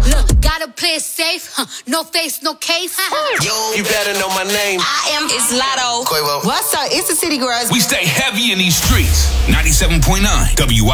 Look, gotta play it safe. No face, no case. You better know my name. It's Lotto. Quavo. What's up? It's the City Girls. We stay heavy in these streets. 97.9 WI.